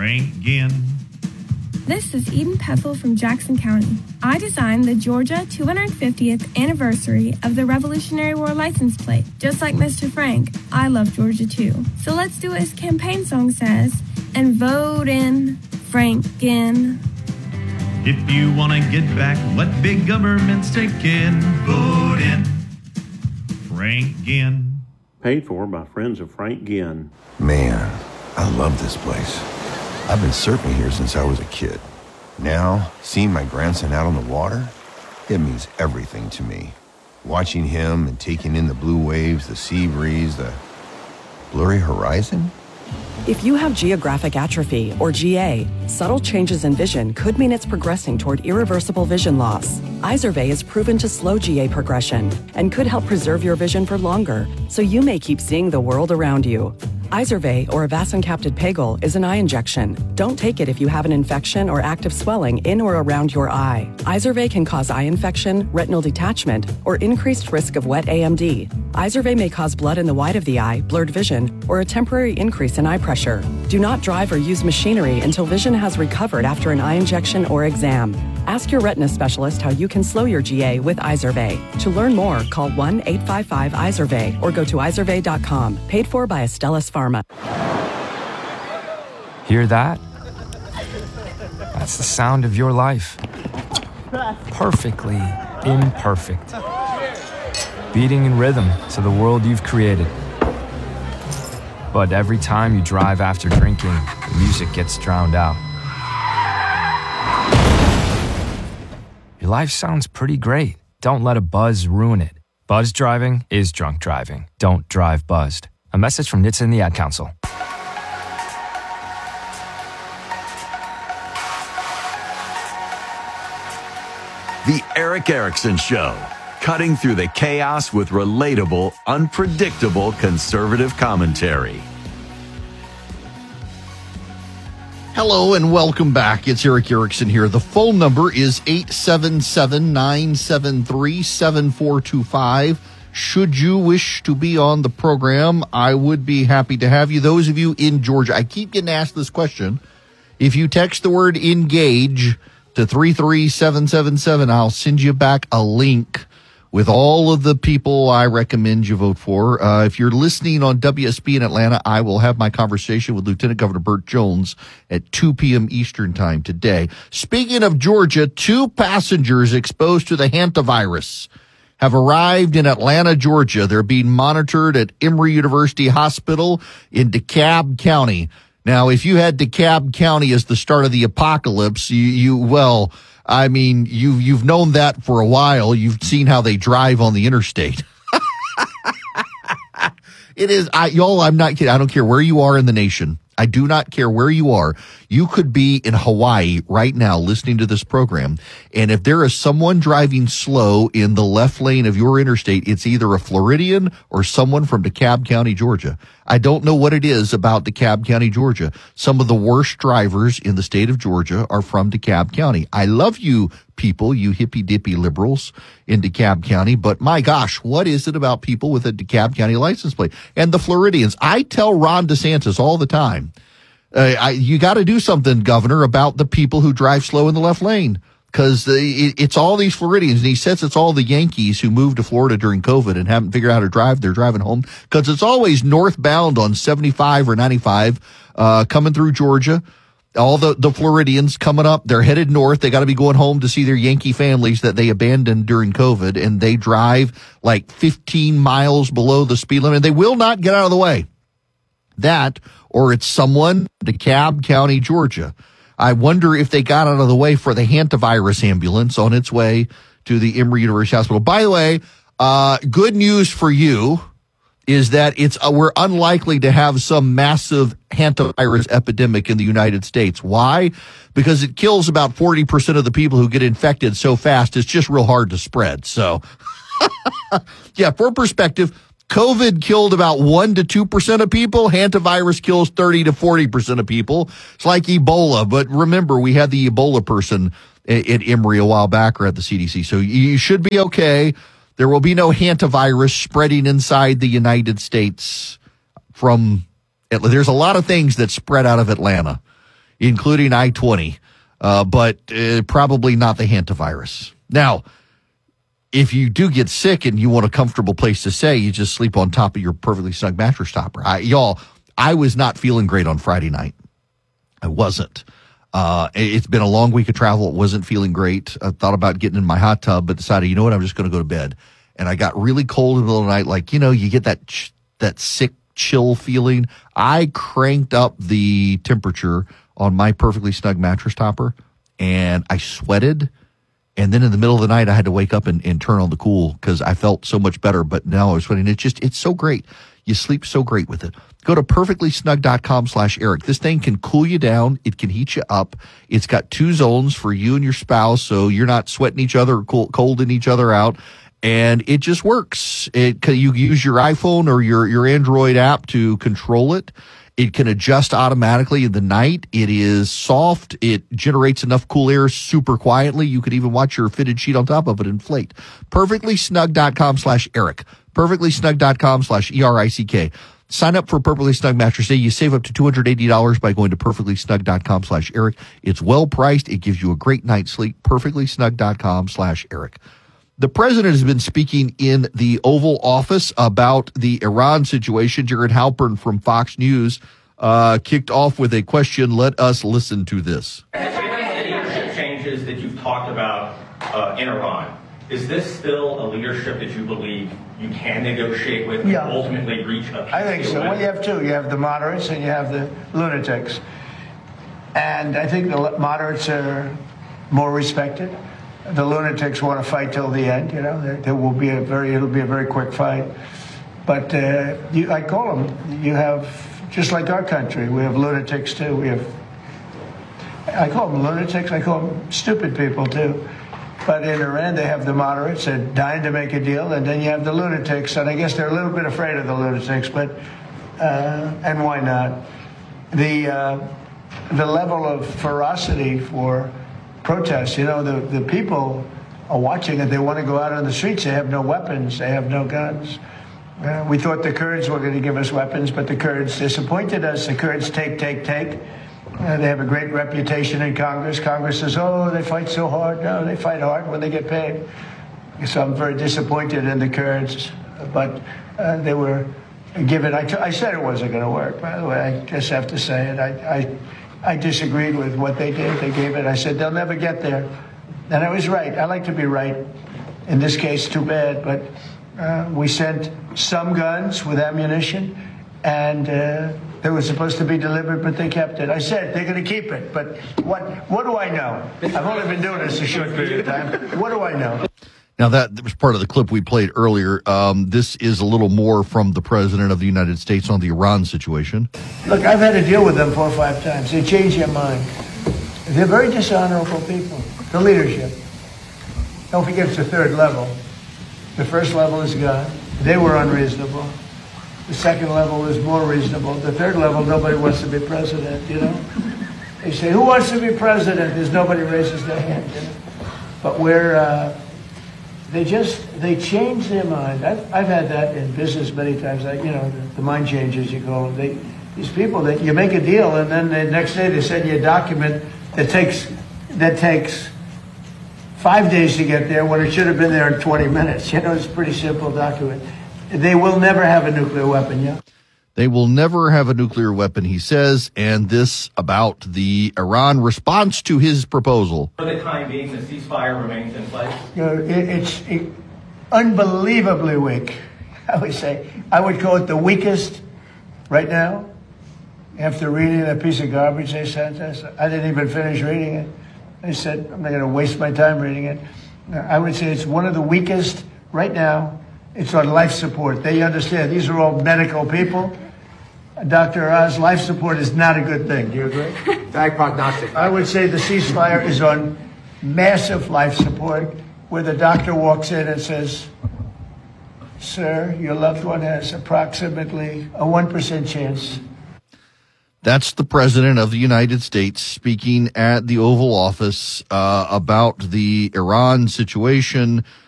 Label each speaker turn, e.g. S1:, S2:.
S1: Frank-in.
S2: This is Eden Pethel from Jackson County. I designed the Georgia 250th anniversary of the Revolutionary War license plate. Just like Mr. Frank, I love Georgia too. So let's do what his campaign song says and vote in Frank-in.
S1: If you want to get back what big government's taking, vote in Frank-in.
S3: Paid for by friends of Frank Ginn.
S4: Man, I love this place. I've been surfing here since I was a kid. Now, seeing my grandson out on the water, it means everything to me. Watching him and taking in the blue waves, the sea breeze, the blurry horizon.
S5: If you have geographic atrophy, or GA, subtle changes in vision could mean it's progressing toward irreversible vision loss. Izervay is proven to slow GA progression and could help preserve your vision for longer, so you may keep seeing the world around you. Izervay, or avacincaptad pegol, is an eye injection. Don't take it if you have an infection or active swelling in or around your eye. Izervay can cause eye infection, retinal detachment, or increased risk of wet AMD. Izervay may cause blood in the white of the eye, blurred vision, or a temporary increase in eye pressure. Do not drive or use machinery until vision has recovered after an eye injection or exam. Ask your retina specialist how you can slow your GA with Izervay. To learn more, call 1-855-IZERVAY or go to izervay.com. Paid for by Astellas Pharma.
S6: Hear that? That's the sound of your life. Perfectly imperfect. Beating in rhythm to the world you've created. But every time you drive after drinking, the music gets drowned out. Your life sounds pretty great. Don't let a buzz ruin it. Buzz driving is drunk driving. Don't drive buzzed. A message from NHTSA and the Ad Council.
S7: The Eric Erickson Show. Cutting through the chaos with relatable, unpredictable conservative commentary.
S8: Hello and welcome back. It's Eric Erickson here. The phone number is 877-973-7425. Should you wish to be on the program, I would be happy to have you. Those of you in Georgia, I keep getting asked this question. If you text the word engage to 33777, I'll send you back a link with all of the people I recommend you vote for. If you're listening on WSB in Atlanta, I will have my conversation with Lieutenant Governor Burt Jones at 2 p.m. Eastern time today. Speaking of Georgia, 2 passengers exposed to the hantavirus have arrived in Atlanta, Georgia. They're being monitored at Emory University Hospital in DeKalb County. Now, if you had DeKalb County as the start of the apocalypse, you've known that for a while. You've seen how they drive on the interstate. It is, I'm not kidding. I don't care where you are in the nation. I do not care where you are. You could be in Hawaii right now listening to this program. And if there is someone driving slow in the left lane of your interstate, it's either a Floridian or someone from DeKalb County, Georgia. I don't know what it is about DeKalb County, Georgia. Some of the worst drivers in the state of Georgia are from DeKalb County. I love you people, you hippy-dippy liberals in DeKalb County, but my gosh, what is it about people with a DeKalb County license plate? And the Floridians, I tell Ron DeSantis all the time, you got to do something, Governor, about the people who drive slow in the left lane. Because it's all these Floridians, and he says it's all the Yankees who moved to Florida during COVID and haven't figured out how to drive. They're driving home because it's always northbound on 75 or 95 coming through Georgia. All the Floridians coming up, they're headed north. They got to be going home to see their Yankee families that they abandoned during COVID, and they drive like 15 miles below the speed limit. They will not get out of the way. That, or it's someone, DeKalb County, Georgia. I wonder if they got out of the way for the hantavirus ambulance on its way to the Emory University Hospital. By the way, good news for you is that we're unlikely to have some massive hantavirus epidemic in the United States. Why? Because it kills about 40% of the people who get infected so fast, it's just real hard to spread. So, yeah, for perspective, COVID killed about 1 to 2% of people. Hantavirus kills 30 to 40% of people. It's like Ebola. But remember, we had the Ebola person at Emory a while back or at the CDC. So you should be okay. There will be no hantavirus spreading inside the United States from Atlanta. There's a lot of things that spread out of Atlanta. including I-20, but probably not the hantavirus. Now, if you do get sick and you want a comfortable place to stay, you just sleep on top of your Perfectly Snug mattress topper. I was not feeling great on Friday night. I wasn't. It's been a long week of travel. It wasn't feeling great. I thought about getting in my hot tub, but decided, you know what, I'm just going to go to bed. And I got really cold in the middle of the night. Like, you get that sick chill feeling. I cranked up the temperature on my Perfectly Snug mattress topper, and I sweated. And then in the middle of the night, I had to wake up and turn on the cool because I felt so much better. But now I was sweating. It's so great. You sleep so great with it. Go to perfectlysnug.com/Eric. This thing can cool you down. It can heat you up. It's got 2 zones for you and your spouse, so you're not sweating each other or colding each other out. And it just works. You use your iPhone or your Android app to control it. It can adjust automatically in the night. It is soft. It generates enough cool air super quietly. You could even watch your fitted sheet on top of it inflate. Perfectlysnug.com/Eric. Perfectlysnug.com/ERICK. Sign up for Perfectly Snug Mattress Day. You save up to $280 by going to perfectlysnug.com/Eric. It's well priced. It gives you a great night's sleep. Perfectlysnug.com/Eric. The president has been speaking in the Oval Office about the Iran situation. Jared Halpern from Fox News kicked off with a question. Let us listen to this.
S9: Given the leadership changes that you've talked about in Iran, is this still a leadership that you believe you can negotiate with and ultimately reach a peace?
S10: I think so. Well, you have 2. You have the moderates and you have the lunatics. And I think the moderates are more respected. The lunatics want to fight till the end. It'll be a very quick fight. But I call them. You have, just like our country, we have lunatics too. I call them lunatics. I call them stupid people too. But in Iran, they have the moderates. They're dying to make a deal, and then you have the lunatics. And I guess they're a little bit afraid of the lunatics, but and why not? The level of ferocity for protests. The people are watching it. They want to go out on the streets. They have no weapons. They have no guns. We thought the Kurds were going to give us weapons, but the Kurds disappointed us. The Kurds take. They have a great reputation in Congress. Congress says, oh, they fight so hard. No, they fight hard when they get paid. So I'm very disappointed in the Kurds. But they were given, I said it wasn't going to work, by the way. I just have to say it. I disagreed with what they did. They gave it. I said, they'll never get there. And I was right. I like to be right. In this case, too bad. But we sent some guns with ammunition, and they were supposed to be delivered, but they kept it. I said, they're going to keep it. But what do I know? I've only been doing this a short period of time. What do I know?
S8: Now, that was part of the clip we played earlier. This is a little more from the President of the United States on the Iran situation.
S10: Look, I've had to deal with them 4 or 5 times. They change their mind. They're very dishonorable people. The leadership. Don't forget it's the 3rd level. The 1st level is God. They were unreasonable. The 2nd level is more reasonable. The 3rd level, nobody wants to be president, They say, who wants to be president? There's nobody raises their hand, But they change their mind. I've had that in business many times. The mind changes, you call them. These people that you make a deal, and then the next day they send you a document that takes 5 days to get there when it should have been there in 20 minutes. It's a pretty simple document. They will never have a nuclear weapon,
S8: They will never have a nuclear weapon, he says, and this about the Iran response to his proposal.
S9: For the time being, the ceasefire remains in place?
S10: It's unbelievably weak, I would say. I would call it the weakest right now. After reading that piece of garbage they sent us, I didn't even finish reading it. They said, I'm not going to waste my time reading it. I would say it's one of the weakest right now. It's on life support. They understand. These are all medical people. Dr. Oz, life support is not a good thing. Do you agree?
S11: Bad prognostic.
S10: I would say the ceasefire is on massive life support, where the doctor walks in and says, sir, your loved one has approximately a 1% chance.
S8: That's the President of the United States speaking at the Oval Office about the Iran situation.